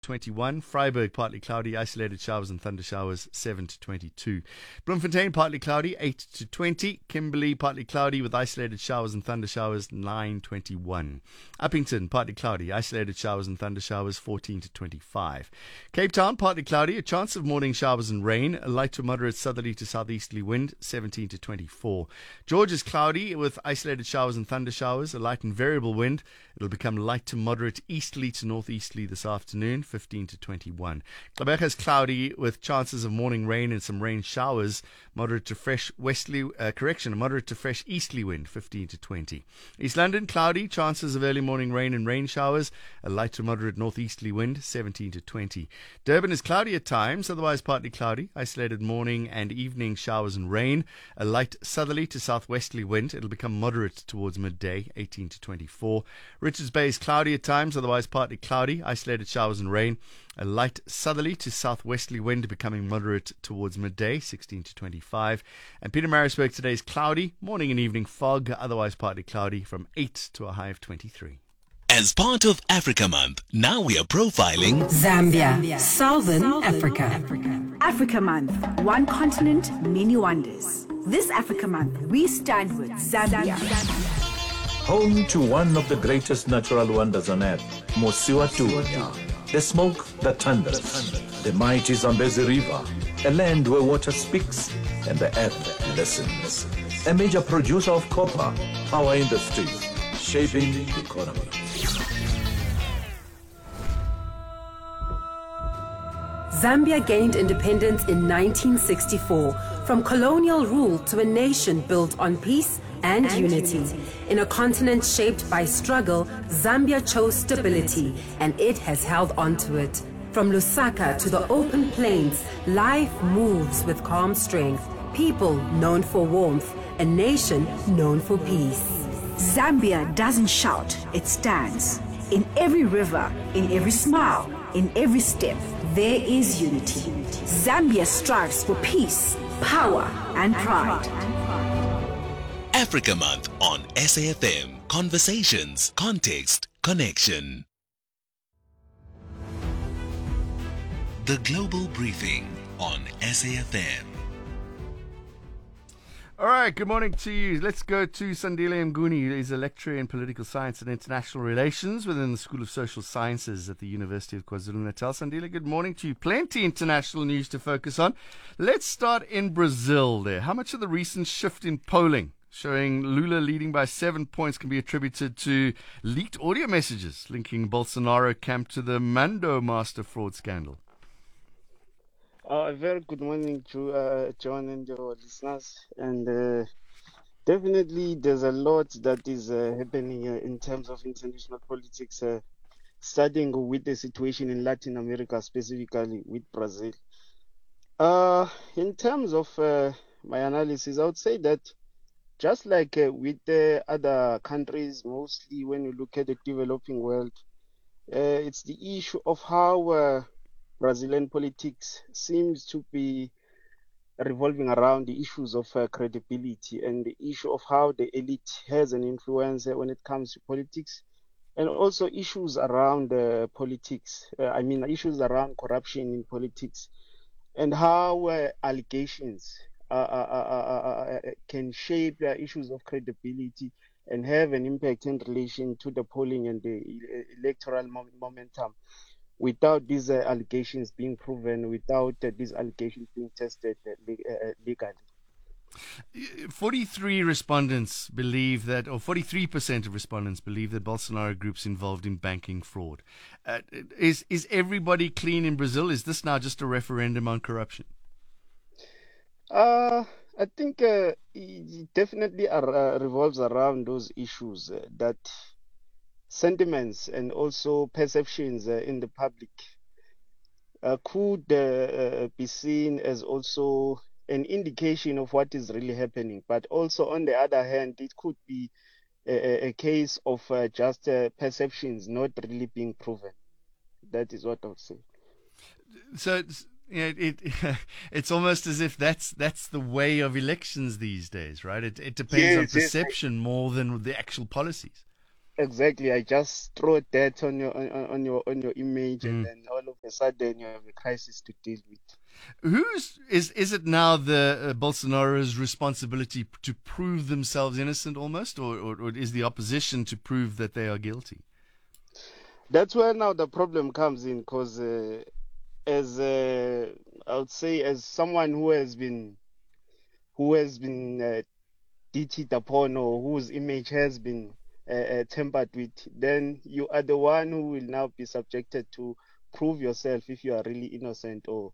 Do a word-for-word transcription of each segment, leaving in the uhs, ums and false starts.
twenty-one. Freiburg, partly cloudy, isolated showers and thunder showers, seven to twenty-two. Bloemfontein, partly cloudy, eight to twenty. Kimberley, partly cloudy with isolated showers and thunder showers, nine to twenty-one. Uppington, partly cloudy, isolated showers and thunder showers, fourteen to twenty-five. Cape Town, partly cloudy, a chance of morning showers and rain, a light to moderate southerly to southeasterly wind, seventeen to twenty-four. George is cloudy with isolated showers and thunder showers, a light and variable wind. It'll become light to moderate easterly to northeasterly this afternoon, fifteen to twenty-one. Gqeberha is cloudy with chances of morning rain and some rain showers, moderate to fresh westerly, uh, correction, a moderate to fresh easterly wind, fifteen to twenty. East London, cloudy, chances of early morning rain and rain showers, a light to moderate northeasterly wind, seventeen to twenty. Durban is cloudy at times, otherwise partly cloudy, isolated morning and evening showers and rain, a light southerly to southwesterly wind. It'll become moderate towards midday, eighteen to twenty-four. Richards Bay is cloudy at times, otherwise partly cloudy, isolated showers and rain, a light southerly to southwesterly wind becoming moderate towards midday, sixteen to twenty-five. And Pietermaritzburg today is cloudy, morning and evening fog, otherwise partly cloudy, from eight to a high of twenty-three. As part of Africa Month, now we are profiling Zambia, Zambia. Southern, Southern Africa. Africa. Africa Month, one continent, many wonders. This Africa Month, we stand with Zambia. Zambia. Home to one of the greatest natural wonders on earth, Mosiwatunya. The smoke that thunders, the mighty Zambezi River, a land where water speaks and the earth listens. A major producer of copper, power industries, shaping the economy. Zambia gained independence in nineteen sixty-four from colonial rule to a nation built on peace and, and unity. unity. In a continent shaped by struggle, Zambia chose stability, and it has held on to it. From Lusaka to the open plains, life moves with calm strength. People known for warmth, a nation known for peace. Zambia doesn't shout, it stands. In every river, in every smile, in every step, there is unity. Zambia strives for peace, power, and pride. Africa Month on S A F M. Conversations, context, connection. The Global Briefing on S A F M. All right, good morning to you. Let's go to Sandile Mnguni. He's a lecturer in political science and international relations within the School of Social Sciences at the University of KwaZulu-Natal. Sandile, good morning to you. Plenty international news to focus on. Let's start in Brazil there. How much of the recent shift in polling showing Lula leading by seven points can be attributed to leaked audio messages linking Bolsonaro camp to the Mando master fraud scandal? Uh, very good morning to uh, John and your listeners. And uh, definitely there's a lot that is uh, happening uh, in terms of international politics, uh, starting with the situation in Latin America, specifically with Brazil. Uh, in terms of uh, my analysis, I would say that just like uh, with the other countries, mostly when you look at the developing world, uh, it's the issue of how uh, Brazilian politics seems to be revolving around the issues of uh, credibility and the issue of how the elite has an influence uh, when it comes to politics, and also issues around uh, politics. Uh, I mean, issues around corruption in politics, and how uh, allegations uh, uh, uh, uh, can shape uh, issues of credibility and have an impact in relation to the polling and the electoral momentum, without these uh, allegations being proven, without uh, these allegations being tested uh, uh, legally. forty-three respondents believe that, or forty-three percent of respondents believe that Bolsonaro group's involved in banking fraud. Uh, is is everybody clean in Brazil? Is this now just a referendum on corruption? Uh, I think uh, it definitely are, uh, revolves around those issues uh, that sentiments and also perceptions uh, in the public uh, could uh, uh, be seen as also an indication of what is really happening. But also, on the other hand, it could be a, a case of uh, just uh, perceptions not really being proven. That is what I would say. So it's, you know, it, it it's almost as if that's that's the way of elections these days, right? It it depends yes, on perception yes. more than the actual policies. exactly. I just throw that on your on, on your on your image, and Mm. then all of a sudden you have a crisis to deal with. Who's is is it now the uh, Bolsonaro's responsibility to prove themselves innocent almost, or, or or is the opposition to prove that they are guilty? That's where now the problem comes in, because uh, as uh, I would say, as someone who has been who has been uh, ditched upon, or whose image has been uh, uh, tampered with, then you are the one who will now be subjected to prove yourself if you are really innocent. Or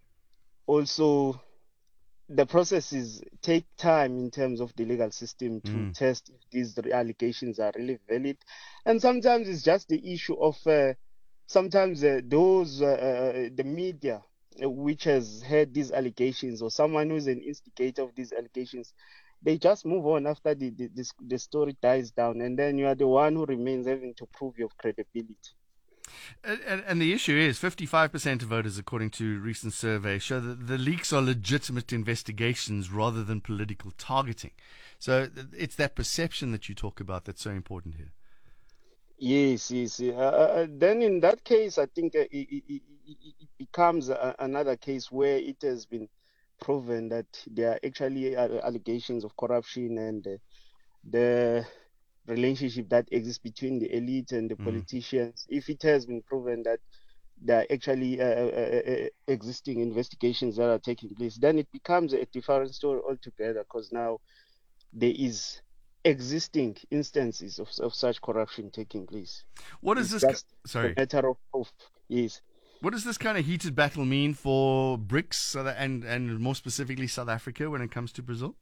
also, the processes take time in terms of the legal system to Mm. test if these allegations are really valid. And sometimes it's just the issue of uh, sometimes uh, those, uh, uh, the media, uh, which has heard these allegations, or someone who's an instigator of these allegations, they just move on after the, the, the, the story dies down. And then you are the one who remains having to prove your credibility. And, and the issue is fifty-five percent of voters, according to recent surveys, show that the leaks are legitimate investigations rather than political targeting. So it's that perception that you talk about that's so important here. Yes, yes. Uh, uh, then in that case, I think uh, it, it, it, it becomes a, another case where it has been proven that there are actually uh, allegations of corruption, and uh, the relationship that exists between the elite and the Mm. politicians. If it has been proven that there are actually uh, uh, uh, existing investigations that are taking place, then it becomes a different story altogether, because now there is existing instances of, of such corruption taking place. What does It's this? just Sorry. a matter of proof. Yes. What does this kind of heated battle mean for BRICS and and more specifically South Africa when it comes to Brazil?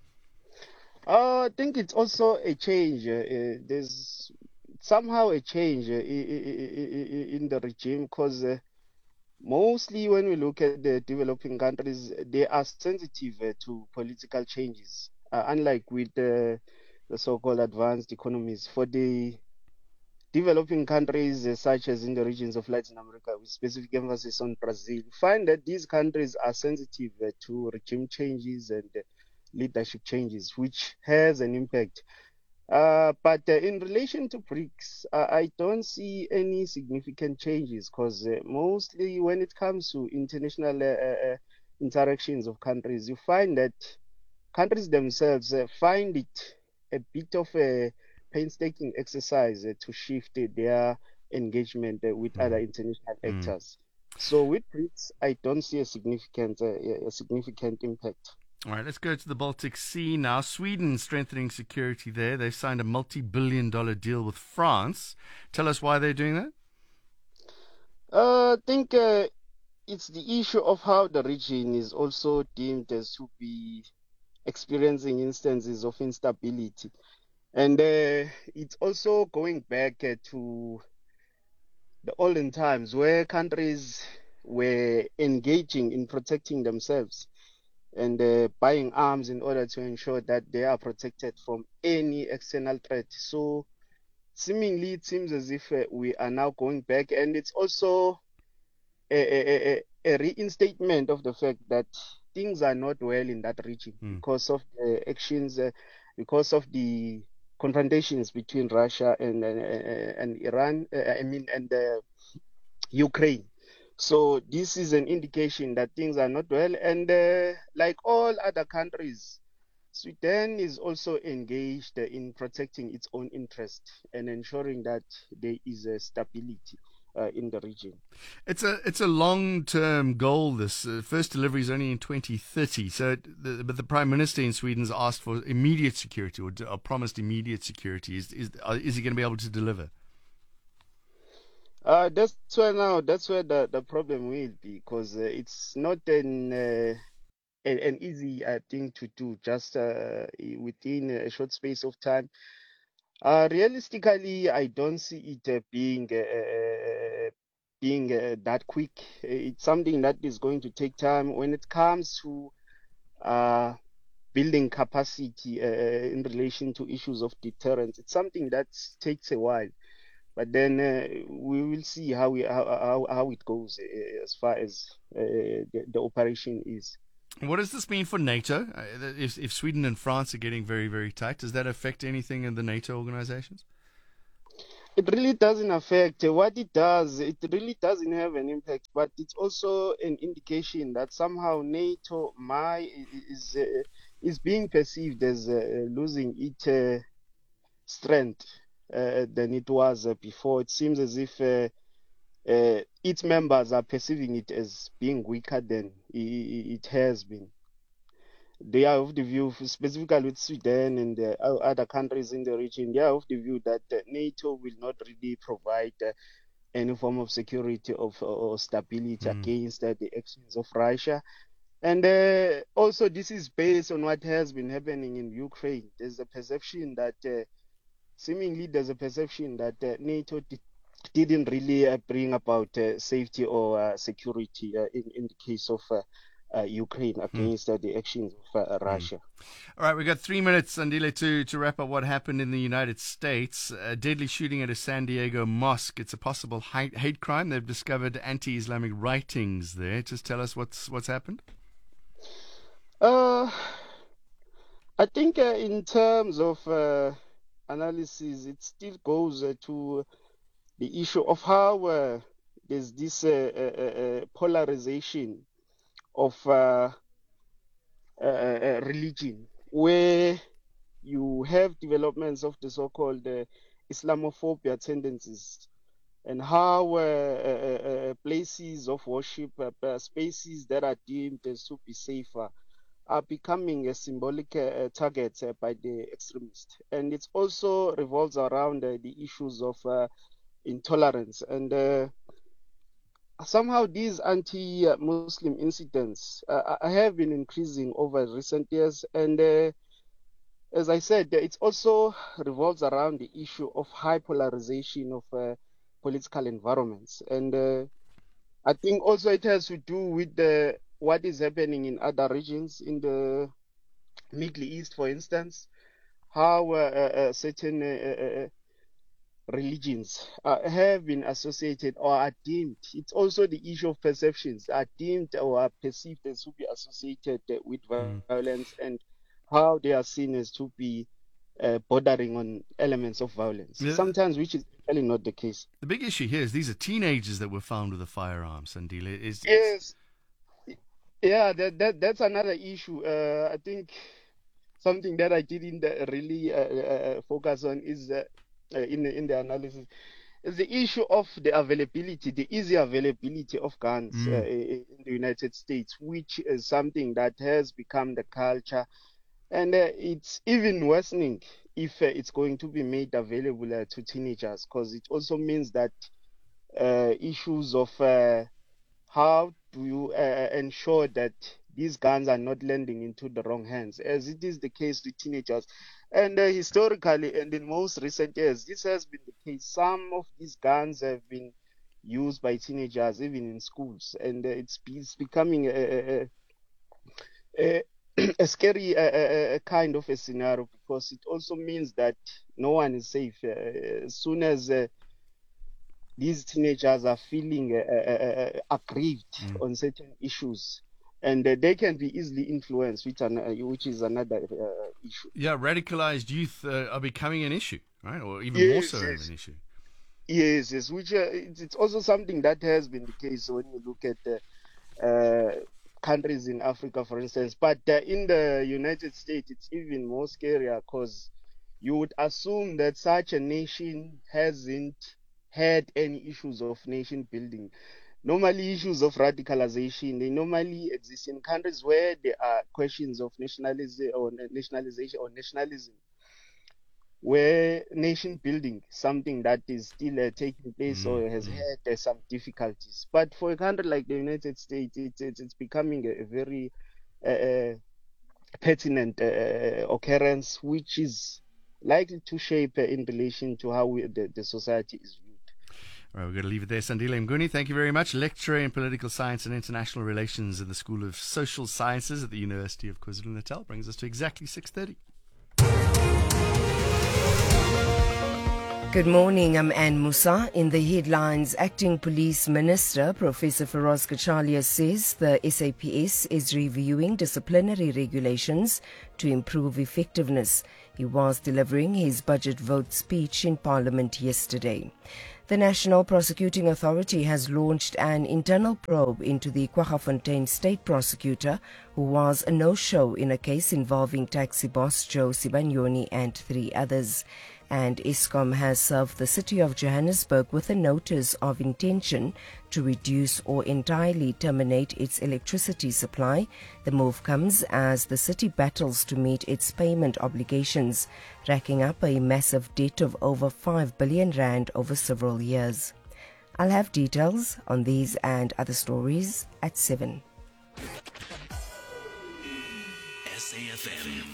Uh, I think it's also a change. Uh, uh, there's somehow a change uh, i- i- i- in the regime, because uh, mostly when we look at the developing countries, they are sensitive uh, to political changes, uh, unlike with uh, the so-called advanced economies. For the developing countries, uh, such as in the regions of Latin America, with specific emphasis on Brazil, find that these countries are sensitive uh, to regime changes and uh, leadership changes, which has an impact. Uh, but uh, in relation to BRICS, uh, I don't see any significant changes, because uh, mostly when it comes to international uh, uh, uh, interactions of countries, you find that countries themselves uh, find it a bit of a painstaking exercise uh, to shift uh, their engagement uh, with other international Mm. actors. So with BRICS, I don't see a significant uh, a significant impact. All right, let's go to the Baltic Sea now. Sweden strengthening security there. They've signed a multi-billion dollar deal with France. Tell us why they're doing that. Uh, I think uh, it's the issue of how the region is also deemed as to be experiencing instances of instability. And uh, it's also going back uh, to the olden times where countries were engaging in protecting themselves and uh, buying arms in order to ensure that they are protected from any external threat. So seemingly it seems as if uh, we are now going back, and it's also a, a, a, a reinstatement of the fact that things are not well in that region Mm. because of the actions, uh, because of the confrontations between Russia and uh, and Iran, uh, I mean, and uh, Ukraine. So this is an indication that things are not well, and uh, like all other countries, Sweden is also engaged in protecting its own interest and ensuring that there is a stability uh, in the region. It's a it's a long term goal. This uh, first delivery is only in twenty thirty. So, the, but the Prime Minister in Sweden's asked for immediate security, or, or promised immediate security. Is is uh, is he going to be able to deliver? Uh, that's where now that's where the, the problem will be, because uh, it's not an uh, an, an easy uh, thing to do just uh, within a short space of time. Uh, realistically, I don't see it uh, being uh, being uh, that quick. It's something that is going to take time. When it comes to uh, building capacity uh, in relation to issues of deterrence, it's something that takes a while. But then uh, we will see how we how how, how it goes uh, as far as uh, the, the operation is. What does this mean for NATO? Uh, If if Sweden and France are getting very very tight, does that affect anything in the NATO organizations? It really doesn't affect. Uh, What it does, it really doesn't have an impact, but it's also an indication that somehow NATO my is uh, is being perceived as uh, losing its uh, strength uh, than it was uh, before. It seems as if uh, uh, its members are perceiving it as being weaker than i- i- it has been. They are of the view, specifically with Sweden and uh, o- other countries in the region, they are of the view that uh, NATO will not really provide uh, any form of security of, or stability against uh, the actions of Russia. And uh, also, this is based on what has been happening in Ukraine. There's a perception that, uh, seemingly, there's a perception that uh, NATO di- didn't really uh, bring about uh, safety or uh, security uh, in, in the case of uh, uh, Ukraine against uh, the actions of uh, Russia. All right, we've got three minutes, Andile, to, to wrap up what happened in the United States. A deadly shooting at a San Diego mosque. It's a possible hate, hate crime. They've discovered anti-Islamic writings there. Just tell us what's what's happened. Uh, I think uh, in terms of uh, analysis, it still goes uh, to the issue of how uh, there's this uh, uh, uh, polarization of uh, uh, uh, religion, where you have developments of the so-called uh, Islamophobia tendencies, and how uh, uh, uh, places of worship, uh, uh, spaces that are deemed as to be safer, are becoming a symbolic uh, target uh, by the extremists. And it also revolves around uh, the issues of uh, intolerance. And uh, somehow these anti-Muslim incidents uh, have been increasing over recent years. And uh, as I said, it also revolves around the issue of high polarization of uh, political environments. And uh, I think also it has to do with the, what is happening in other regions in the Middle East, for instance, how uh, uh, uh, certain uh, uh, religions uh, have been associated or are deemed. It's also the issue of perceptions, are deemed or are perceived as to be associated uh, with violence, and how they are seen as to be uh, bordering on elements of violence. Yeah. Sometimes, which is really not the case. The big issue here is these are teenagers that were found with a firearm, Sandile. Is Yes. Yeah, that, that that's another issue. Uh, I think something that I didn't uh, really uh, uh, focus on is uh, uh, in the, in the analysis is the issue of the availability, the easy availability of guns Mm. uh, in the United States, which is something that has become the culture, and uh, it's even worsening if uh, it's going to be made available uh, to teenagers, because it also means that uh, issues of uh, how do you uh, ensure that these guns are not landing into the wrong hands, as it is the case with teenagers. And uh, historically, and in most recent years, this has been the case. Some of these guns have been used by teenagers, even in schools, and uh, it's, it's becoming a, a, a, a scary uh, uh, kind of a scenario, because it also means that no one is safe. Uh, as soon as uh, these teenagers are feeling uh, uh, uh, aggrieved mm. on certain issues, and uh, they can be easily influenced, which, an, uh, which is another uh, issue. Yeah, radicalized youth uh, are becoming an issue, right? Or even yes, more so yes. of an issue. Yes, yes. Which uh, it's, it's also something that has been the case when you look at uh, uh, countries in Africa, for instance. But uh, in the United States, it's even more scarier, because you would assume that such a nation hasn't had any issues of nation building. Normally, issues of radicalization, they normally exist in countries where there are questions of nationalism or nationalization or nationalism, where nation building, something that is still uh, taking place mm, or has mm. had uh, some difficulties. But for a country like the United States, it, it, it's becoming a, a very uh, pertinent uh, occurrence, which is likely to shape uh, in relation to how we, the, the society is viewed. All right, we're going to leave it there. Sandile Mnguni, thank you very much. Lecturer in Political Science and International Relations at the School of Social Sciences at the University of KwaZulu-Natal. Brings us to exactly six thirty. Good morning, I'm Anne Musa. In the headlines, Acting Police Minister Professor Feroz Kachalia says the S A P S is reviewing disciplinary regulations to improve effectiveness. He was delivering his budget vote speech in Parliament yesterday. The National Prosecuting Authority has launched an internal probe into the Kwaggafontein State Prosecutor, who was a no-show in a case involving taxi boss Joe Sibanyoni and three others. And Eskom has served the city of Johannesburg with a notice of intention to reduce or entirely terminate its electricity supply. The move comes as the city battles to meet its payment obligations, racking up a massive debt of over five billion rand over several years. I'll have details on these and other stories at seven. S A F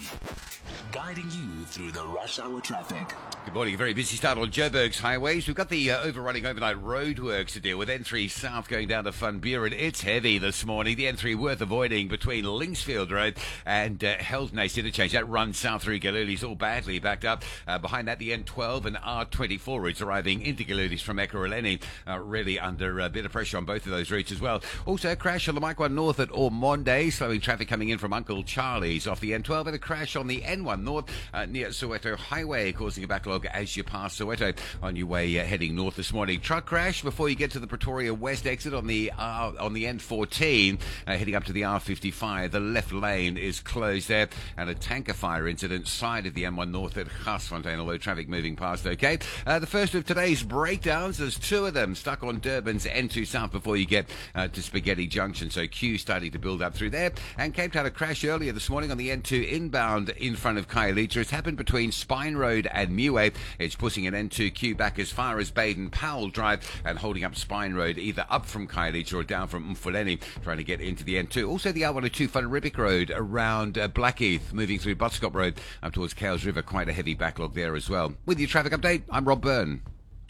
M, guiding you through the rush hour traffic. Good morning. A very busy start on Joburg's highways. We've got the uh, overrunning overnight roadworks to deal with. N three South going down to Van Buren. It's heavy this morning. The N three worth avoiding between Linksfield Road and uh, Heldnace Interchange. That runs south through Galilee's all badly backed up. Uh, behind that, the N twelve and R twenty-four routes arriving into Galilee's from Ekurhuleni. Uh, really under a bit of pressure on both of those routes as well. Also, a crash on the Mike one North at Ormonde, slowing traffic coming in from Uncle Charlie's off the N twelve, and a crash on the N one North uh, near Soweto Highway, causing a backlog as you pass Soweto on your way uh, heading north this morning. Truck crash before you get to the Pretoria West exit on the R, on the N fourteen, uh, heading up to the R fifty-five. The left lane is closed there, and a tanker fire incident side of the N one North at Garsfontein, although traffic moving past okay. Uh, the first of today's breakdowns, there's two of them stuck on Durban's N two South before you get uh, to Spaghetti Junction, so queue starting to build up through there. And Cape Town, a crash earlier this morning on the N two inbound in front of Khayelitsha. It's happened between Spine Road and Muway. It's pushing an N two queue back as far as Baden Powell Drive and holding up Spine Road either up from Khayelitsha or down from Mfuleni, trying to get into the N two. Also the R one oh two Van Riebeeck Road around uh, Blackheath, moving through Boskop Road up towards Cales River. Quite a heavy backlog there as well. With your traffic update, I'm Rob Byrne.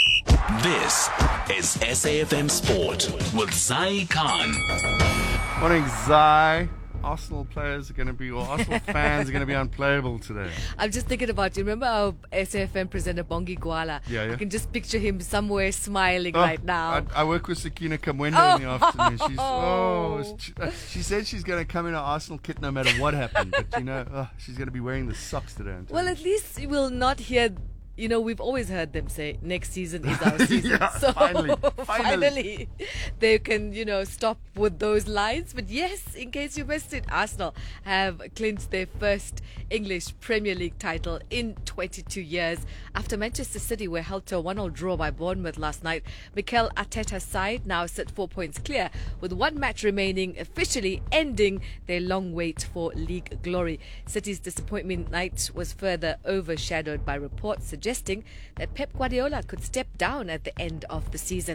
This is S A F M Sport with Zai Khan. Morning, Zai. Arsenal players are going to be, or Arsenal fans are going to be unplayable today. I'm just thinking about you. Remember our S A F M presenter Bongi Gwala? Yeah, yeah. I can just picture him somewhere smiling Oh, right now. I, I work with Sakina Kamwenda Oh. in the afternoon. She's oh, she, uh, she said she's going to come in an Arsenal kit no matter what happened. But you know, oh, she's going to be wearing the socks today. I'm telling Well, you. at least you will not hear. You know, we've always heard them say next season is our season. Yeah, so finally, finally. finally, they can, you know, stop with those lines. But yes, in case you missed it, Arsenal have clinched their first English Premier League title in twenty-two years. After Manchester City were held to a one-all draw by Bournemouth last night, Mikel Arteta's side now sit four points clear, with one match remaining, officially ending their long wait for league glory. City's disappointment night was further overshadowed by reports suggesting that Pep Guardiola could step down at the end of the season.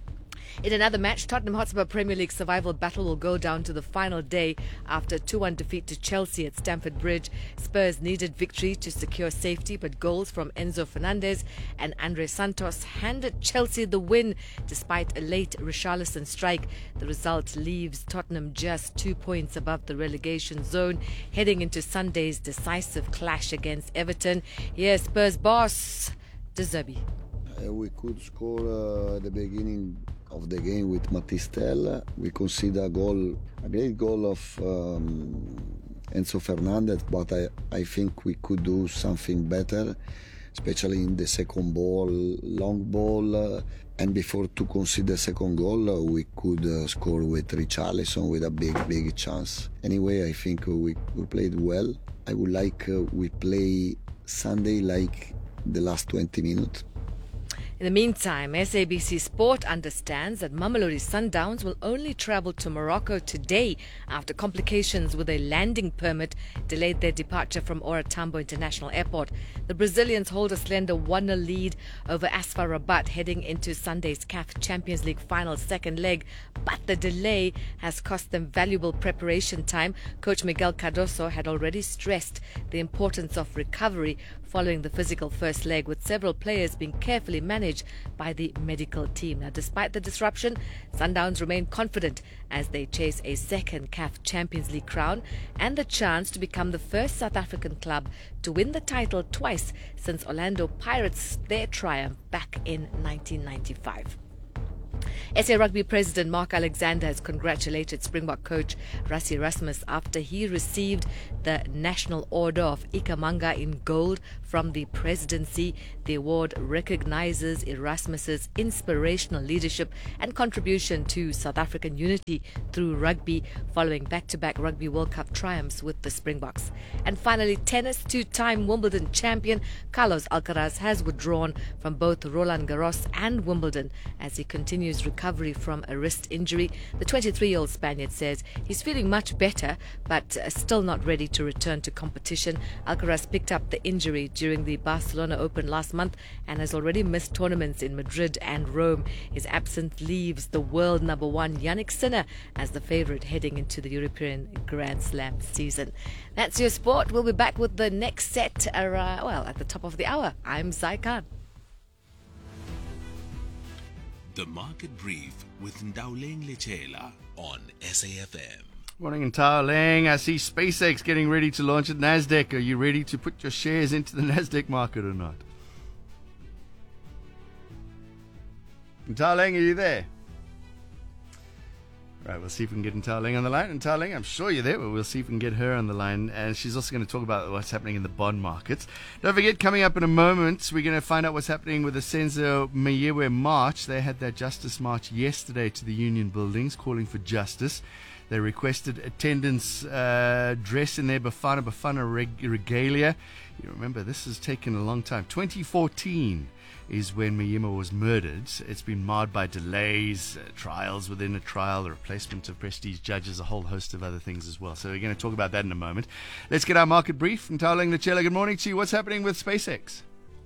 In another match, Tottenham Hotspur Premier League survival battle will go down to the final day after a two one defeat to Chelsea at Stamford Bridge. Spurs needed victory to secure safety, but goals from Enzo Fernandez and Andre Santos handed Chelsea the win despite a late Richarlison strike. The result leaves Tottenham just two points above the relegation zone, heading into Sunday's decisive clash against Everton. Here's Spurs boss De Zerbi. Uh, we could score uh, at the beginning of the game with Matistel. We consider a goal, a great goal of um, Enzo Fernandez, but I, I think we could do something better, especially in the second ball, long ball. Uh, and before to consider second goal, uh, we could uh, score with Richarlison with a big, big chance. Anyway, I think we, we played well. I would like uh, we play Sunday like the last twenty minutes. In the meantime, S A B C Sport understands that Mamelodi Sundowns will only travel to Morocco today after complications with a landing permit delayed their departure from Ora Tambo International Airport. The Brazilians hold a slender one nil lead over Asfar Rabat heading into Sunday's C A F Champions League final second leg, but the delay has cost them valuable preparation time. Coach Miguel Cardoso had already stressed the importance of recovery following the physical first leg, with several players being carefully managed by the medical team. Now, despite the disruption, Sundowns remain confident as they chase a second C A F Champions League crown and the chance to become the first South African club to win the title twice since Orlando Pirates their triumph back in nineteen ninety-five. S A Rugby President Mark Alexander has congratulated Springbok coach Rassie Erasmus after he received the National Order of Ikhamanga in gold from the presidency. The award recognizes Erasmus's inspirational leadership and contribution to South African unity through rugby following back-to-back Rugby World Cup triumphs with the Springboks. And finally, tennis two-time Wimbledon champion Carlos Alcaraz has withdrawn from both Roland Garros and Wimbledon as he continues recovery from a wrist injury. The twenty-three-year-old Spaniard says he's feeling much better but uh, still not ready to return to competition. Alcaraz picked up the injury during the Barcelona Open last month and has already missed tournaments in Madrid and Rome. His absence leaves the world number one Yannick Sinner as the favorite heading into the European Grand Slam season. That's your sport. We'll be back with the next set, uh, well, at the top of the hour. I'm Zai Khan. The Market Brief with Ndauleng Lechela on S A F M. Morning, Ndauleng. I see SpaceX getting ready to launch at NASDAQ. Are you ready to put your shares into the NASDAQ market or not? Ndauleng, are you there? Right, we'll see if we can get Ndauleng on the line. And Ndauleng, I'm sure you're there, but we'll see if we can get her on the line. And she's also going to talk about what's happening in the bond markets. Don't forget, coming up in a moment, we're going to find out what's happening with the Senzo Meyiwe March. They had their Justice March yesterday to the Union buildings, calling for justice. They requested attendance uh, dress in their Bafana Bafana reg- regalia. You remember, this has taken a long time. twenty fourteen is when Meyiwe was murdered. It's been marred by delays, uh, trials within a trial, the replacement of prestige judges, a whole host of other things as well. So we're going to talk about that in a moment. Let's get our market brief. Ndauleng Lechela, good morning to you. What's happening with SpaceX?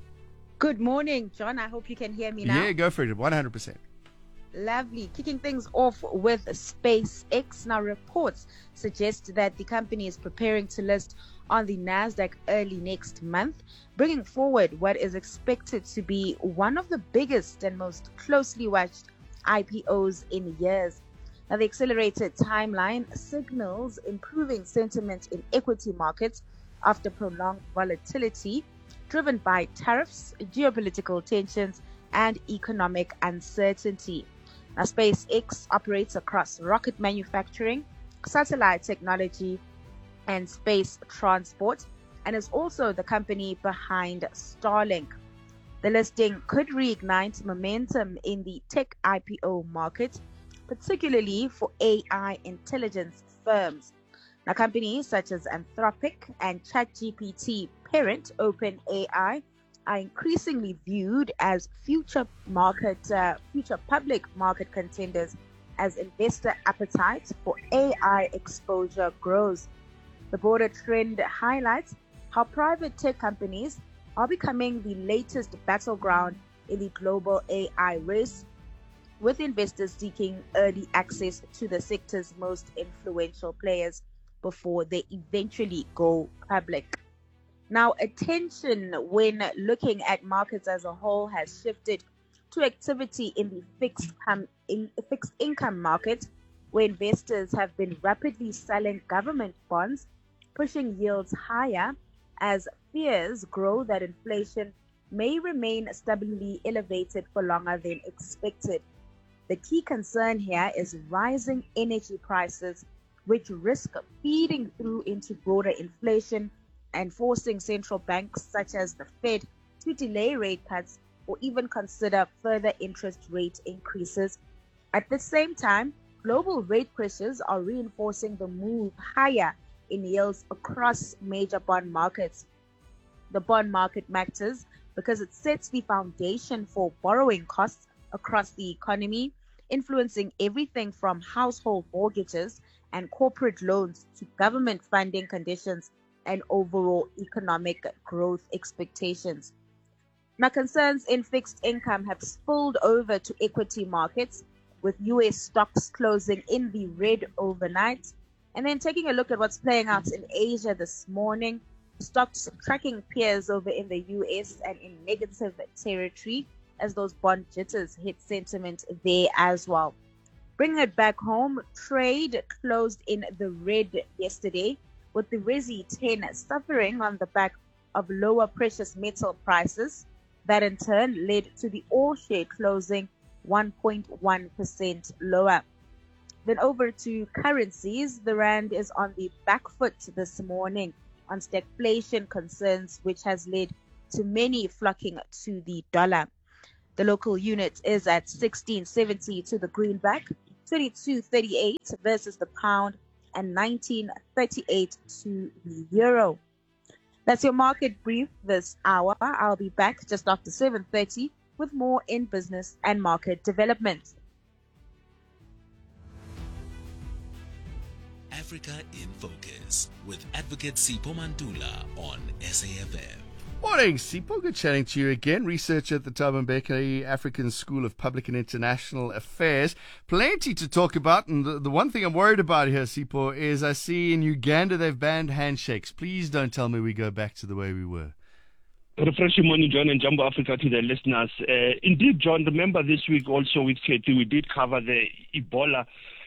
Good morning, John. I hope you can hear me now. Yeah, go for it. one hundred percent. Lovely. Kicking things off with SpaceX. Now, reports suggest that the company is preparing to list on the NASDAQ early next month, bringing forward what is expected to be one of the biggest and most closely watched I P Os in years. Now, the accelerated timeline signals improving sentiment in equity markets after prolonged volatility driven by tariffs, geopolitical tensions, and economic uncertainty. Now, SpaceX operates across rocket manufacturing, satellite technology, and space transport, and is also the company behind Starlink. The listing could reignite momentum in the tech I P O market, particularly for A I intelligence firms. Now, companies such as Anthropic and ChatGPT parent OpenAI are increasingly viewed as future market, uh, future public market contenders as investor appetite for A I exposure grows. The broader trend highlights how private tech companies are becoming the latest battleground in the global A I race, with investors seeking early access to the sector's most influential players before they eventually go public. Now, attention when looking at markets as a whole has shifted to activity in the fixed, um, in fixed income market, where investors have been rapidly selling government bonds, pushing yields higher as fears grow that inflation may remain stubbornly elevated for longer than expected. The key concern here is rising energy prices, which risk feeding through into broader inflation and forcing central banks such as the Fed to delay rate cuts or even consider further interest rate increases. At the same time, global rate pressures are reinforcing the move higher in yields across major bond markets. The bond market matters because it sets the foundation for borrowing costs across the economy, influencing everything from household mortgages and corporate loans to government funding conditions and overall economic growth expectations. Now, concerns in fixed income have spilled over to equity markets, with U S stocks closing in the red overnight. And then taking a look at what's playing out in Asia this morning, stocks tracking peers over in the U S and in negative territory as those bond jitters hit sentiment there as well. Bringing it back home, trade closed in the red yesterday, with the Resi ten suffering on the back of lower precious metal prices. That in turn led to the all-share closing one point one percent lower. Then over to currencies, the rand is on the back foot this morning on stagflation concerns, which has led to many flocking to the dollar. The local unit is at sixteen seventy to the greenback, twenty-two thirty-eight versus the pound, and nineteen thirty-eight to the euro. That's your market brief this hour. I'll be back just after seven thirty with more in business and market development. Africa in Focus with Advocate Sipho Mantula on S A F M. Morning, Sipho. Good chatting to you again. Researcher at the Thabo Mbeki African School of Public and International Affairs. Plenty to talk about, and the, the one thing I'm worried about here, Sipho, is I see in Uganda they've banned handshakes. Please don't tell me we go back to the way we were. Refreshing morning, John, and Jumbo Africa to the listeners. Uh, indeed, John, remember this week also with Katie, we did cover the Ebola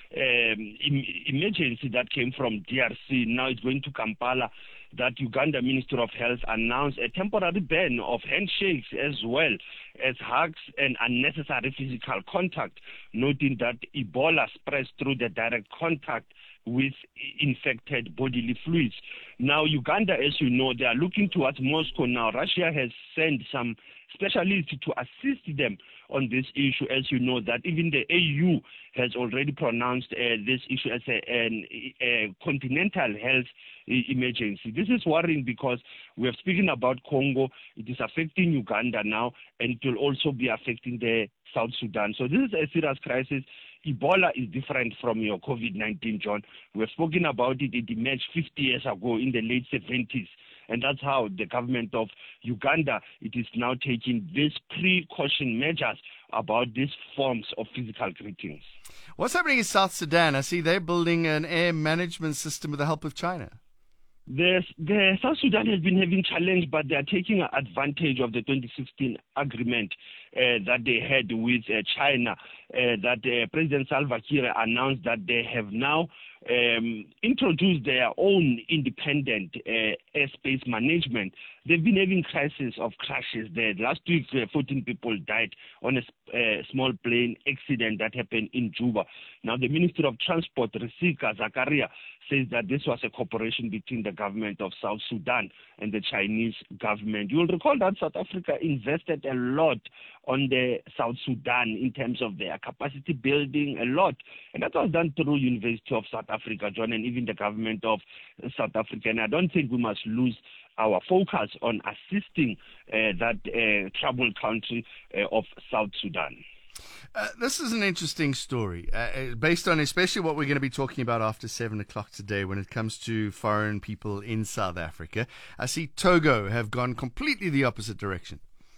um, em- emergency that came from D R C. Now it's going to Kampala. That Uganda Ministry of Health announced a temporary ban of handshakes as well as hugs and unnecessary physical contact, noting that Ebola spreads through the direct contact with infected bodily fluids. Now, Uganda, as you know, they are looking towards Moscow now. Russia has sent some specialists to assist them on this issue, as you know, that even the A U has already pronounced uh, this issue as a, an, a continental health emergency. This is worrying because we are speaking about Congo. It is affecting Uganda now, and it will also be affecting the South Sudan. So this is a serious crisis. Ebola is different from your COVID nineteen, John. We have spoken about it. It emerged fifty years ago in the late seventies. And that's how the government of Uganda, it is now taking these precaution measures about these forms of physical greetings. What's happening in South Sudan? I see they're building an air management system with the help of China. The, the South Sudan has been having challenge, but they are taking advantage of the twenty sixteen agreement uh, that they had with uh, China, uh, that uh, President Salva Kiir announced that they have now um, introduced their own independent uh, airspace management. They've been having crisis of crashes there. Last week, uh, fourteen people died on a uh, small plane accident that happened in Juba. Now, the Minister of Transport, Risika Zakaria, says that this was a cooperation between the government of South Sudan and the Chinese government. You will recall that South Africa invested a lot on the South Sudan in terms of their capacity building, a lot. And that was done through University of South Africa, John, and even the government of South Africa. And I don't think we must lose our focus on assisting uh, that uh, troubled country uh, of South Sudan. Uh, this is an interesting story, uh, based on especially what we're going to be talking about after seven o'clock today when it comes to foreign people in South Africa. I see Togo have gone completely the opposite direction.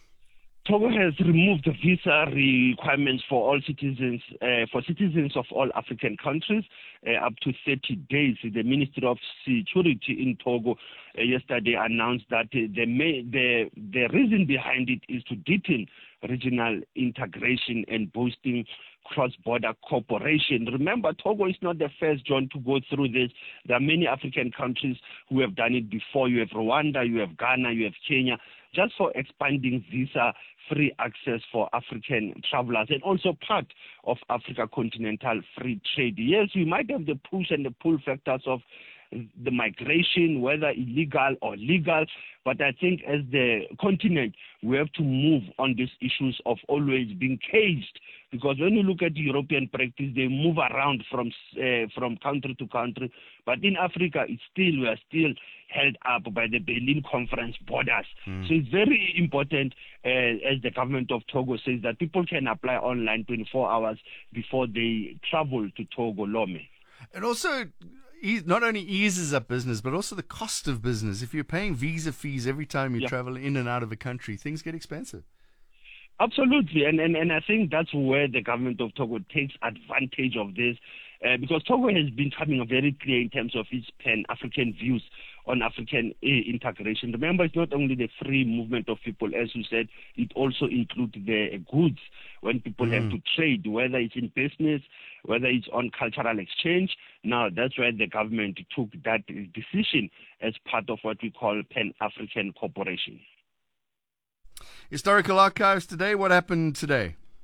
Togo has removed the visa requirements for all citizens, uh, for citizens of all African countries, uh, up to thirty days. The Ministry of Security in Togo uh, yesterday announced that uh, the, may, the the reason behind it is to deepen regional integration and boosting cross-border cooperation. Remember, Togo is not the first, John, to go through this. There are many African countries who have done it before. You have Rwanda, you have Ghana, you have Kenya, just for expanding visa-free access for African travelers and also part of Africa continental free trade. Yes, we might have the push and the pull factors of the migration, whether illegal or legal, but I think as the continent, we have to move on these issues of always being caged, because when you look at European practice, they move around from uh, from country to country, but in Africa, it's still we are still held up by the Berlin Conference borders. Mm. So it's very important, uh, as the government of Togo says, that people can apply online twenty-four hours before they travel to Togo, Lome. And also, not only eases up business, but also the cost of business. If you're paying visa fees every time you yeah. travel in and out of a country, things get expensive. Absolutely, and, and, and I think that's where the government of Togo takes advantage of this, uh, because Togo has been coming very clear in terms of its pan-African views on African uh, integration. Remember, it's not only the free movement of people, as you said, it also includes the goods when people mm. have to trade, whether it's in business, whether it's on cultural exchange. Now, that's why the government took that decision as part of what we call pan-African cooperation. Historical Archives today. What happened today?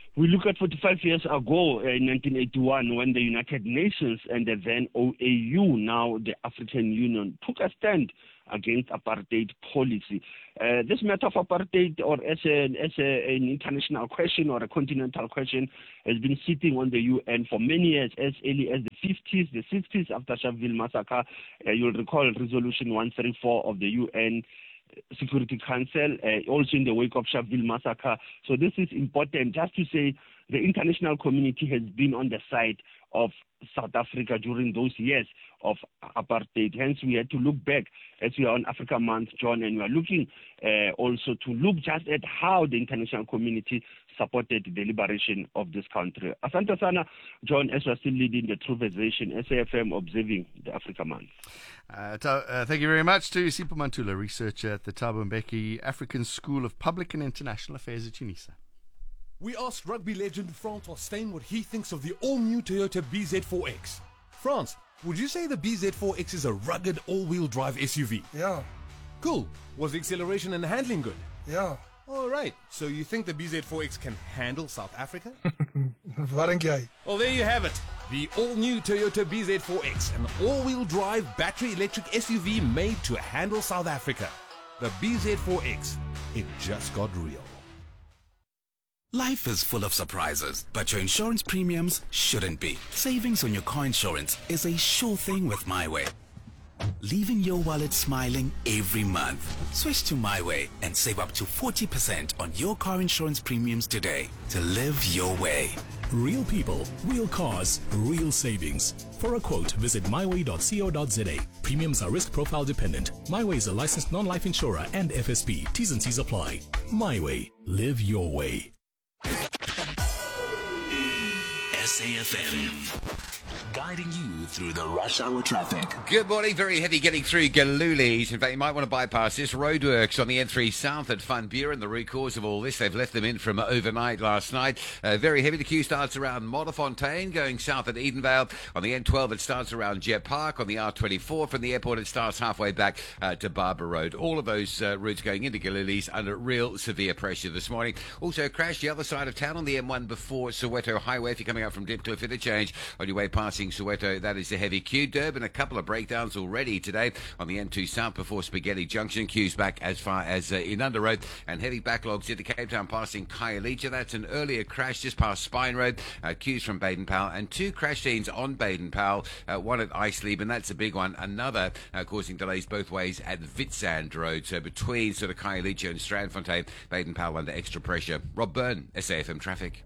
we look at forty-five years ago, uh, in nineteen eighty-one, when the United Nations and the then O A U, now the African Union, took a stand against apartheid policy. Uh, this matter of apartheid, or as, a, as a, an international question or a continental question, has been sitting on the U N for many years, as early as the fifties, the sixties, after Sharpeville massacre. Uh, you'll recall Resolution one thirty-four of the U N Security Council, uh, also in the wake of Sharpeville massacre. So this is important, just to say the international community has been on the side of South Africa during those years of apartheid. Hence, we had to look back as we are on Africa Month, John, and we are looking uh, also to look just at how the international community supported the liberation of this country. Asante sana, John, as we are still leading the Truthization, S A F M observing the Africa Month. Uh, ta- uh, thank you very much to Sipho Mantula, researcher at the Thabo Mbeki African School of Public and International Affairs at UNISA. We asked rugby legend Francois Steyn what he thinks of the all-new Toyota B Z four X. France, would you say the B Z four X is a rugged all-wheel drive S U V? Yeah. Cool. Was the acceleration and handling good? Yeah. All right. So you think the B Z four X can handle South Africa? Waarom jy? Well, there you have it. The all-new Toyota B Z four X, an all-wheel drive battery electric S U V made to handle South Africa. The B Z four X. It just got real. Life is full of surprises, but your insurance premiums shouldn't be. Savings on your car insurance is a sure thing with MyWay. Leaving your wallet smiling every month. Switch to MyWay and save up to forty percent on your car insurance premiums today to live your way. Real people, real cars, real savings. For a quote, visit myway dot co dot za. Premiums are risk profile dependent. MyWay is a licensed non-life insurer and F S P. T's and C's apply. MyWay. Live your way. S A F M, guiding you through the rush hour traffic. Good morning. Very heavy getting through Galulis. In fact, you might want to bypass this. Roadworks on the N three South at Van Buren. The root cause of all this, they've left them in from overnight last night. Uh, very heavy. The queue starts around Modderfontein, going south at Edenvale. On the N twelve, it starts around Jet Park. On the R twenty-four, from the airport, it starts halfway back uh, to Barbara Road. All of those uh, routes going into Galulis under real severe pressure this morning. Also, a crash the other side of town on the M one before Soweto Highway. If you're coming up from Dipcliffe Interchange on your way passing Soweto, that is the heavy queue. Durban, a couple of breakdowns already today on the N two South before Spaghetti Junction. Queues back as far as uh, Inanda Road, and heavy backlogs into Cape Town passing Khayelitsha. That's an earlier crash just past Spine Road. Uh, queues from Baden Powell, and two crash scenes on Baden Powell. Uh, one at Islebe, and that's a big one. Another uh, causing delays both ways at Witstrand Road. So between sort of Khayelitsha and Strandfontein, Baden Powell under extra pressure. Rob Byrne, S A F M Traffic.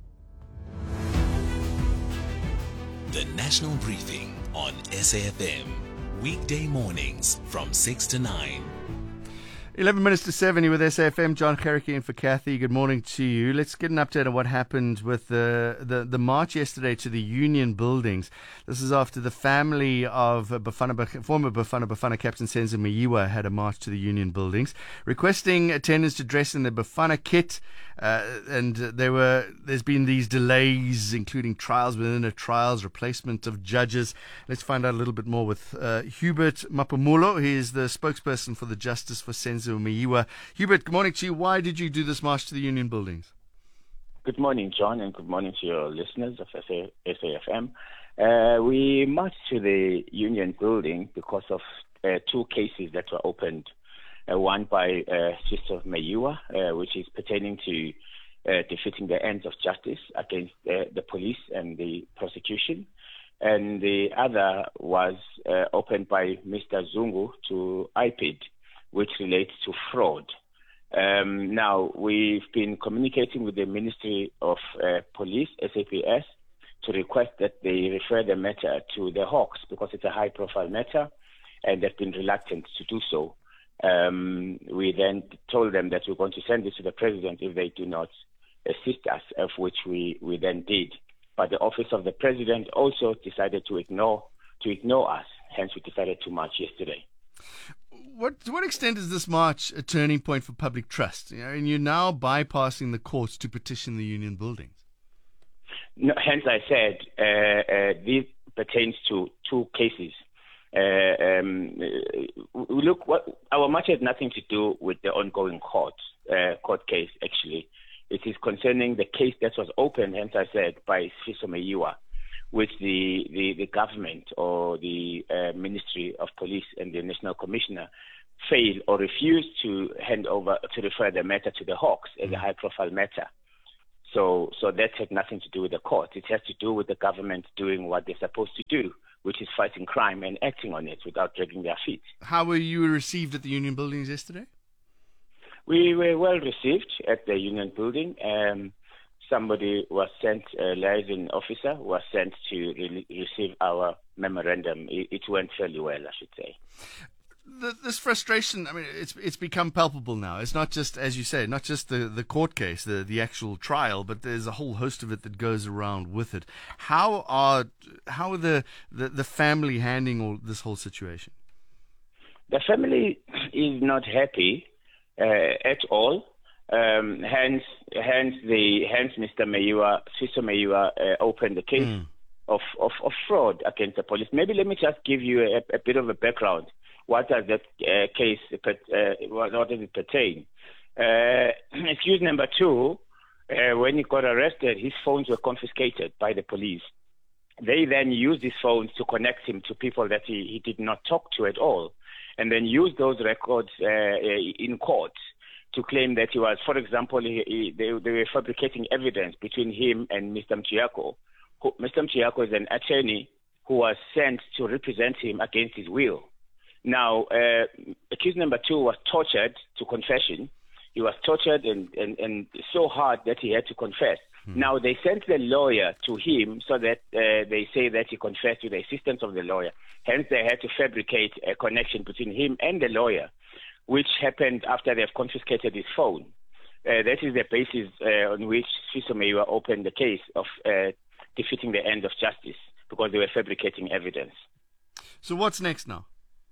The National Briefing on S A F M. Weekday mornings from six to nine. eleven minutes to seven, you're with S A F M. John Cherokee in for Kathy. Good morning to you. Let's get an update on what happened with the, the, the march yesterday to the Union buildings. This is after the family of Bafana, former Bafana Bafana captain Senzo Mayiwa had a march to the Union buildings, requesting attendants to dress in the Bafana kit. Uh, and there were, there's been these delays, including trials within a trials, replacement of judges. Let's find out a little bit more with uh, Hubert Mapamulo. He is the spokesperson for the Justice for Senzo Mayiwa. Hubert, good morning to you. Why did you do this march to the Union buildings? Good morning, John, and good morning to your listeners of S A F M. Uh, we marched to the Union building because of uh, two cases that were opened. Uh, one by uh, Sister Mayiwa, uh, which is pertaining to uh, defeating the ends of justice against uh, the police and the prosecution. And the other was uh, opened by Mister Zungu to I P I D, which relates to fraud. Um, now, we've been communicating with the Ministry of uh, Police, S A P S, to request that they refer the matter to the Hawks because it's a high-profile matter, and they've been reluctant to do so. Um, we then told them that we're going to send this to the president if they do not assist us, of which we, we then did. But the office of the president also decided to ignore to ignore us. Hence, we decided to march yesterday. What to what extent is this march a turning point for public trust? You know, and you're now bypassing the courts to petition the Union buildings. No, hence, I said uh, uh, this pertains to two cases. Uh, um, look, what, our march had nothing to do with the ongoing court uh, court case. Actually, it it is concerning the case that was opened, hence I said, by Sifiso Meyiwa, which the, the, the government or the uh, Ministry of Police and the National Commissioner failed or refused to hand over, to refer the matter to the Hawks as a high-profile matter. So, so that had nothing to do with the court. It has to do with the government doing what they're supposed to do, which is fighting crime and acting on it without dragging their feet. How were you received at the Union Buildings yesterday? We were well received at the Union Building. Um, somebody was sent, a liaison officer was sent to re- receive our memorandum. It, it went fairly well, I should say. The, this frustration, I mean, it's it's become palpable now. It's not just, as you say, not just the, the court case, the, the actual trial, but there's a whole host of it that goes around with it. How are how are the, the, the family handling all this whole situation? The family is not happy uh, at all. Um, hence, hence the hence Mister Meyiwa, Sifiso Meyiwa, uh, opened the case mm. of, of, of fraud against the police. Maybe let me just give you a, a bit of a background. What does that uh, case, uh, what does it pertain? Uh, excuse number two, uh, when he got arrested, his phones were confiscated by the police. They then used his phones to connect him to people that he, he did not talk to at all, and then used those records uh, in court to claim that he was, for example, he, he, they, they were fabricating evidence between him and Mister Mchiyako. Who, Mister Mchiyako is an attorney who was sent to represent him against his will. Now, uh, accused number two was tortured to confession. He was tortured and, and, and so hard that he had to confess. Hmm. Now, they sent the lawyer to him so that uh, they say that he confessed with the assistance of the lawyer. Hence, they had to fabricate a connection between him and the lawyer, which happened after they've confiscated his phone. Uh, that is the basis uh, on which Sifiso Meyiwa opened the case of uh, defeating the end of justice, because they were fabricating evidence. So what's next now?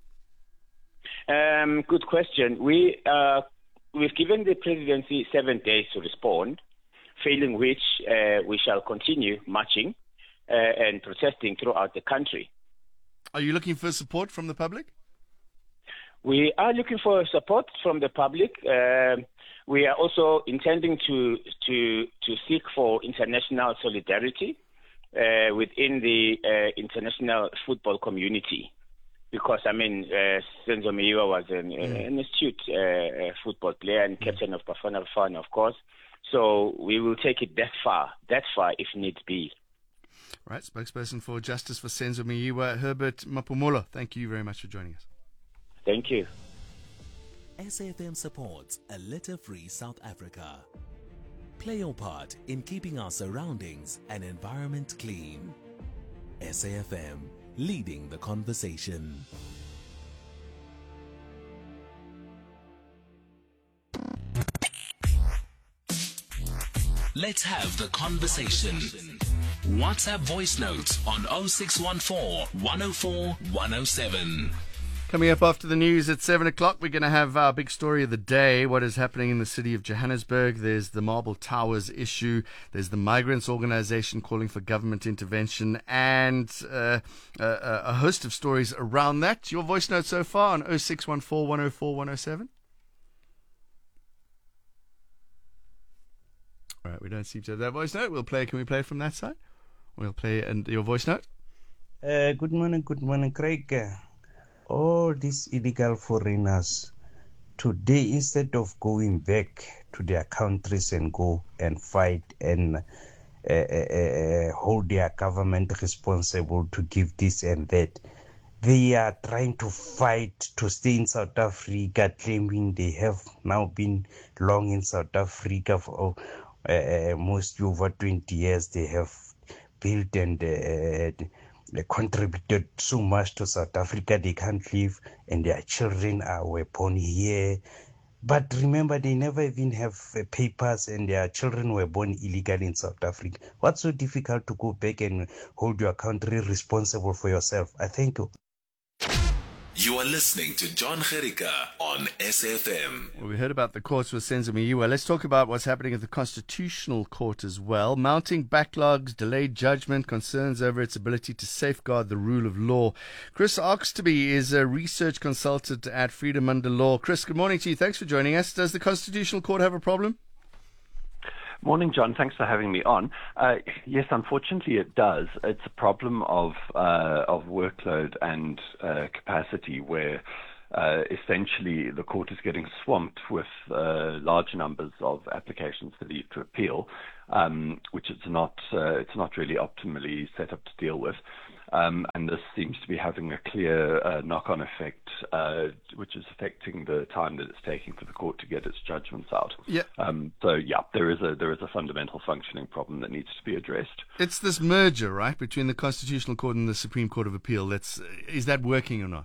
Um, good question. We, uh, we've given the presidency seven days to respond, failing which uh, we shall continue marching uh, and protesting throughout the country. Are you looking for support from the public? We are looking for support from the public. Uh, we are also intending to, to, to seek for international solidarity uh, within the uh, international football community. Because, I mean, uh, Senzo Meyiwa was an, mm. an astute uh, football player and captain of Bafana Bafana, of course. So we will take it that far, that far if need be. Right, spokesperson for Justice for Senzo Meyiwa, Herbert Mapumulo. Thank you very much for joining us. Thank you. S A F M supports a litter-free South Africa. Play your part in keeping our surroundings and environment clean. S A F M. Leading the conversation. Let's have the conversation. WhatsApp voice notes on oh six one four, one oh four, one oh seven. Coming up after the news at seven o'clock, we're going to have our big story of the day, what is happening in the city of Johannesburg. There's the Marble Towers issue. There's the Migrants Organization calling for government intervention, and uh, a, a host of stories around that. Your voice note so far on oh six one four, one oh four, one oh seven. All right, we don't seem to have that voice note. We'll play. Can we play it from that side? We'll play and your voice note. Uh, good morning, good morning, Craig. All these illegal foreigners today, instead of going back to their countries and go and fight and uh, uh, hold their government responsible to give this and that, they are trying to fight to stay in South Africa, claiming they have now been long in South Africa for uh, mostly over twenty years. They have built and uh, They contributed so much to South Africa. They can't leave, and their children are were born here. But remember, they never even have uh, papers, and their children were born illegally in South Africa. What's so difficult to go back and hold your country responsible for yourself? I thank you. You are listening to John Gericka on S A F M. Well, we heard about the courts with Senzo Meyiwa. Let's talk about what's happening at the Constitutional Court as well. Mounting backlogs, delayed judgment, concerns over its ability to safeguard the rule of law. Chris Oxtoby is a research consultant at Freedom Under Law. Chris, good morning to you. Thanks for joining us. Does the Constitutional Court have a problem? Morning, John. Thanks for having me on. Uh, yes, unfortunately, it does. It's a problem of uh, of workload and uh, capacity where uh, essentially the court is getting swamped with uh, large numbers of applications for leave to appeal, um, which it's not uh, it's not really optimally set up to deal with. Um, and this seems to be having a clear uh, knock-on effect, uh, which is affecting the time that it's taking for the court to get its judgments out. Yeah. Um, so, yeah, there is a there is a fundamental functioning problem that needs to be addressed. It's this merger, right, between the Constitutional Court and the Supreme Court of Appeal. That's is that working or not?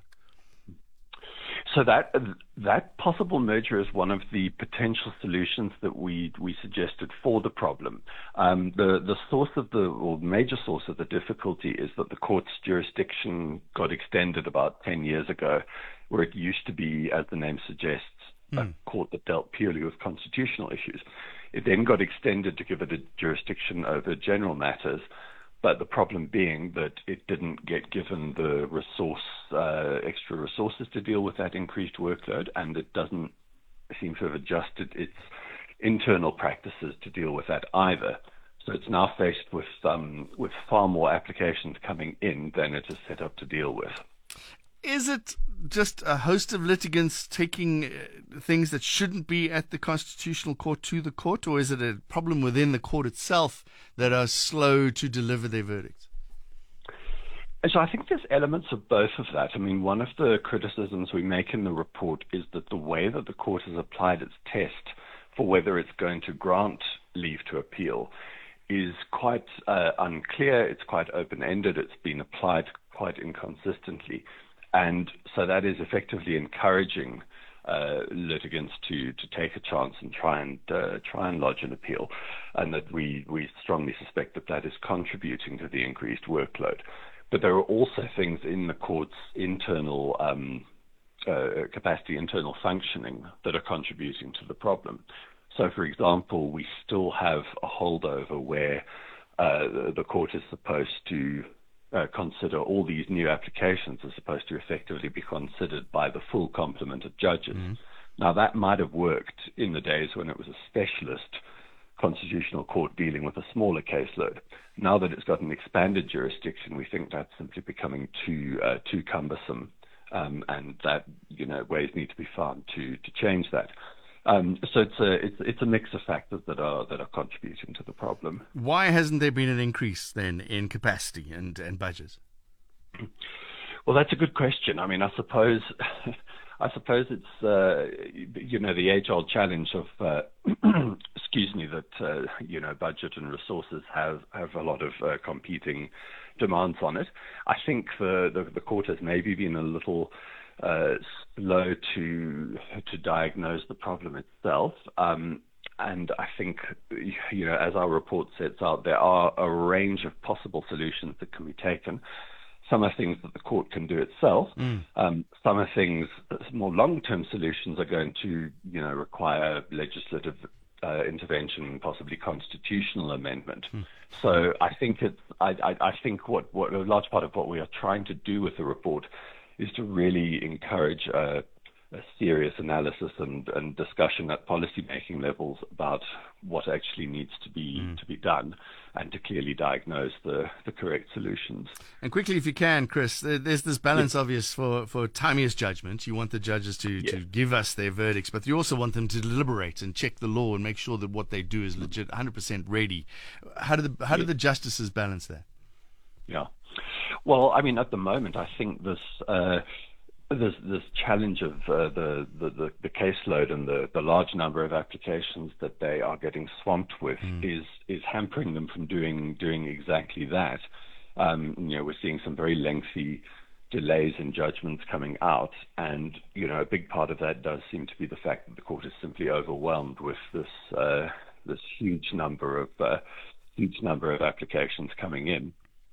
So that that possible merger is one of the potential solutions that we we suggested for the problem. Um, the the source of the or major source of the difficulty is that the court's jurisdiction got extended about ten years ago, where it used to be, as the name suggests, mm. a court that dealt purely with constitutional issues. It then got extended to give it a jurisdiction over general matters. But the problem being that it didn't get given the resource, uh, extra resources to deal with that increased workload, and it doesn't seem to have adjusted its internal practices to deal with that either. So it's now faced with um, with far more applications coming in than it is set up to deal with. Is it just a host of litigants taking uh, things that shouldn't be at the Constitutional Court to the court, or is it a problem within the court itself that are slow to deliver their verdicts? So I think there's elements of both of that. I mean, one of the criticisms we make in the report is that the way that the court has applied its test for whether it's going to grant leave to appeal is quite uh, unclear. It's quite open-ended. It's been applied quite inconsistently. And so that is effectively encouraging uh, litigants to, to take a chance and try and uh, try and lodge an appeal, and that we, we strongly suspect that that is contributing to the increased workload. But there are also things in the court's internal um, uh, capacity, internal functioning, that are contributing to the problem. So, for example, we still have a holdover where uh, the court is supposed to Uh, consider all these new applications are supposed to effectively be considered by the full complement of judges. Mm-hmm. Now, that might have worked in the days when it was a specialist constitutional court dealing with a smaller caseload. Now that it's got an expanded jurisdiction, we think that's simply becoming too uh, too cumbersome, um, and that you know ways need to be found to to change that. Um, so it's a it's it's a mix of factors that are that are contributing to the problem. Why hasn't there been an increase then in capacity and, and budget? Well, that's a good question. I mean, I suppose I suppose it's uh, you know the age-old challenge of uh, excuse me that uh, you know budget and resources have have a lot of uh, competing demands on it. I think the, the the court has maybe been a little Uh, slow to to diagnose the problem itself, um, and I think you know as our report sets out, there are a range of possible solutions that can be taken. Some are things that the court can do itself. Mm. Um, some are things, more long-term solutions are going to you know require legislative uh, intervention, possibly constitutional amendment. Mm. So I think it's I, I, I think what, what a large part of what we are trying to do with the report is to really encourage a, a serious analysis and, and discussion at policy-making levels about what actually needs to be mm. to be done, and to clearly diagnose the, the correct solutions. And quickly, if you can, Chris, there's this balance yes. obvious for, for timeous judgment. You want the judges to, yes. to give us their verdicts, but you also want them to deliberate and check the law and make sure that what they do is legit, one hundred percent ready. How do the how yes. do the justices balance that? Yeah. Well, I mean, at the moment, I think this uh, this, this challenge of uh, the, the, the, the caseload and the, the large number of applications that they are getting swamped with mm. is is hampering them from doing doing exactly that. Um, you know, we're seeing some very lengthy delays in judgments coming out, and you know, a big part of that does seem to be the fact that the court is simply overwhelmed with this uh, this huge number of uh, huge number of applications coming in.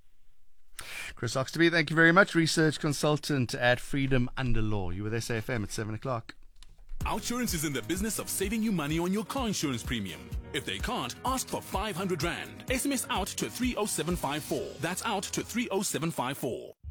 Chris Oxtoby, thank you very much. Research consultant at Freedom Under Law. You with S A F M at seven o'clock. Outsurance is in the business of saving you money on your car insurance premium. If they can't, ask for five hundred rand. S M S out to three oh seven five four. That's out to three oh seven five four.